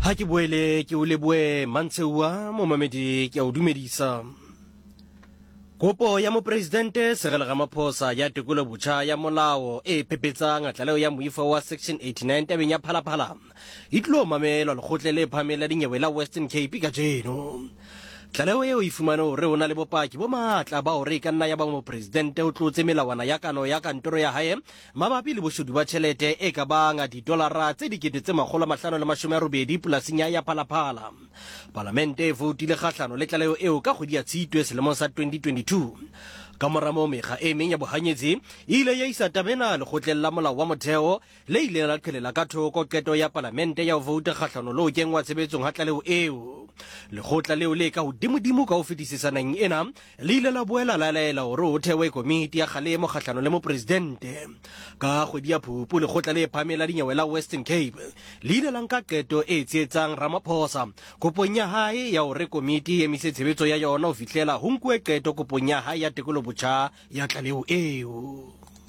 Ha ke boele ke o leboe Mantsewa mo mamedi ke o dumedisa. Kopo ya mo presidente Cyril Ramaphosa ya tekolo botjha ya molao e phepetsang tlaleo ya moifo wa section 89 tabeng ya phalaphala itlo mamelwa lekgotle le phamela dinyewe la Western Cape ka jeno. Tlaleo eo e fumane hore o na le bopaki bo matla ba hore ka nna ya ba mo presidente o tlotse melawana ya kano ya kantoro ya hae mabapi le boshodu ba tjhelete e ka banga $500 polasing ya phalaphala. Parlamente e votile kgahlano le tlaleo eo ka kgwedi ya Tshitwe selemong sa 2022. Ka mora moo mekga e meng ya bohanyetsi ile ya isa tabena lekgotleng la molao wa motheo le ile la qhelela ka thoko qeto ya parlamente ya ho vouta kgahlano le ho kengwa tshebetsong ha tlaleo eo. Lekgotla leo le ka hodimodimo ka ho fetisisang ena le ile la boela la laela hore ho thewe komiti ya kgalemo kgahlano le mo presidente. Ka kgwedi ya Phupu lekgotla le phamela dinyewe la Western Cape le ile la nka qeto e tsietsang Ramaphosa kopong ya hae ya hore komiti e emise tshebetso ya yona ho fihlela ho nkuwe qeto kopong ya hae ya tekolo botjha ya tlaleo eo.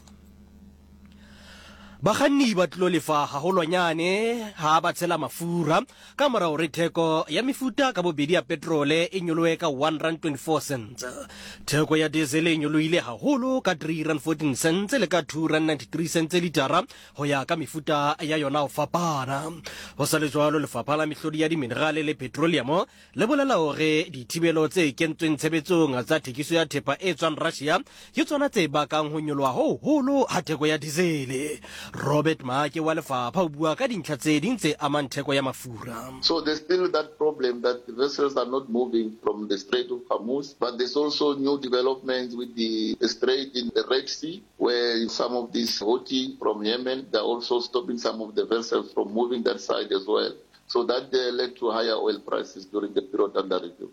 Bakganni ba tlo lefa haholwanyane ha ba tshela mafura ka mora hore theko ya mefuta ka bobedi ya petrole e nyolohe ka R1.24. Theko ya diesel e nyolohile haholo ka R3.14 le ka R2.93 litara ho ya ka mefuta ya yona ho fapana. Ho sa le jwalo lefapha la mehlodi ya diminerale le petroleum le bolela hore dithibelo tse kentsweng tshebetsong tsa thekiso ya thepa e tswang Russia ke tsona tse bakang ho nyoloha haholo ha theko ya diesel. Robert Maake wa lefapha o bua ka dintlha tse ding tse amang theko ya mafura. So there's still that problem that the vessels are not moving from the Strait of Hormuz, but there's also new developments with the strait in the Red Sea, where some of these Houthi from Yemen, they're also stopping some of the vessels from moving that side as well. So that led to higher oil prices during the period under review.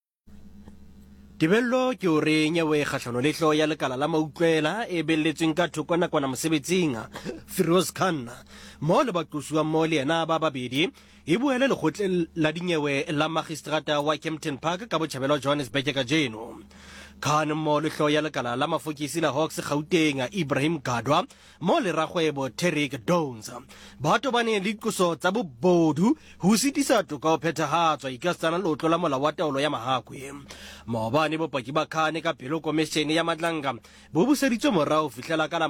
Tibello ke o re nyewe kgahlano le hlo ya lekala la mautlwela e belletsweng ka thoko nakwana mosebetsing Firoz Khan mo le baqosuwa mo le yena ba babedi e boele lekgotle la dinyewe la magistrata wa Kempton Park ka botjhabela Johannesburg ka jeno. Khan mo le hlo ya lekala la mafokisi la Hawks Gauteng Ibrahim Gadwa mo le ragwebo Terek Downs ba tobane le dikoso tsa bobodu ho sitisa toka o phethahatswa ikastana le otlola mola wa taolo ya mahakwe. Maobane bopaki ba Khan ka pelo komishene ya Madlanga bo buseditswe morao fihlela ka la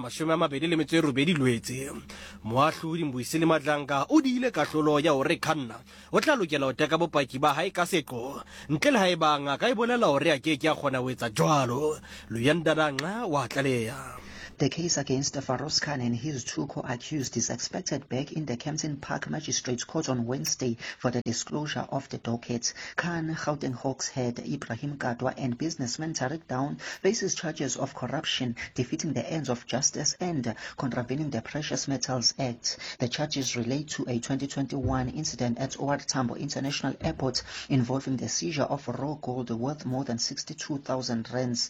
28 Lwetse. Moahlodi Mbuyisile Madlanga o diile kahlolo ya hore Khan o tla lokela ho teka bopaki ba hae ka seqo ntle le haeba ngaka e bolela hore a ke a kgona ho etsa jwalo. Luyandadanga wa tlaleha. The case against Firoz Khan and his two co-accused is expected back in the Kempton Park Magistrates Court on Wednesday for the disclosure of the docket. Khan, Gauteng Hawks head Ibrahim Gadwa and businessman Terek Downs faces charges of corruption, defeating the ends of justice and contravening the Precious Metals Act. The charges relate to a 2021 incident at OR Tambo International Airport involving the seizure of raw gold worth more than 62,000 rands.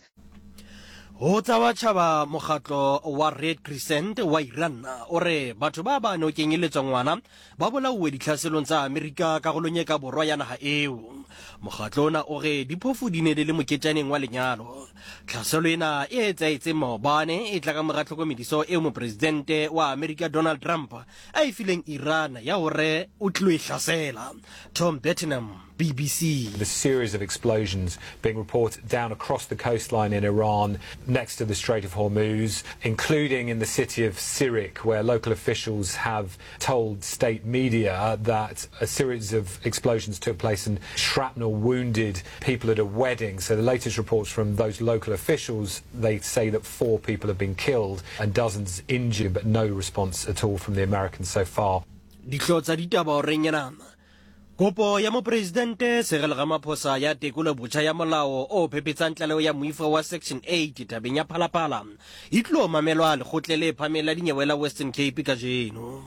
Ho tsawa tshaba mokgatlo wa Red Crescent wa Iran ore batho ba ba no kenyeletswa ngwana ba bolauwe ditlhaselong tsa Amerika ka go lonyeka borwa ya naga eo. Mokgatlo ona ore diphofu di ne le moketjaneng wa lenyalo. Tlhaselo ena e etsaetse maobane e tla ka mora tlhokomediso e mo presidente wa America Donald Trump a e fileng Iran ya hore o tlo e hlasela. Tom Bettingham, BBC. The series of explosions being reported down across the coastline in Iran next to the Strait of Hormuz, including in the city of Sirik, where local officials have told state media that a series of explosions took place and shrapnel wounded people at a wedding. So the latest reports from those local officials, they say that 4 people have been killed and dozens injured, but no response at all from the Americans so far. Kopo ya mo presidente Cyril Ramaphosa ya tekolo botjha ya molao o phepetsang tlaleo ya moifo wa section 8 tabeng ya phalaphala itlo mamelwa lekgotle le phamela dinyewe la Western Cape ka jeno.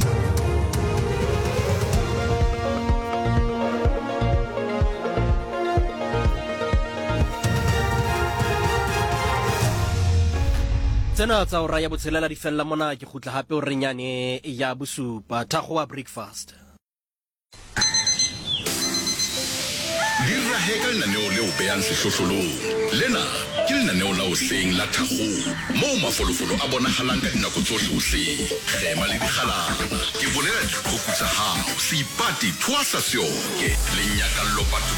Tsena tsa ora ya botshelela di fella mona ke khutla hape o renyane ya bosupa thago wa breakfast. di raheka lenaneo leo behang sehlohlolong. Lena ke lenaneo la hoseng la Thakgolo moo mafolofolo a bonahalang ka dinako tsohle hoseng. Kgema le dikgalana ke bolela dikgoku tsa hao seipati thwasa sioke le nyakallo batho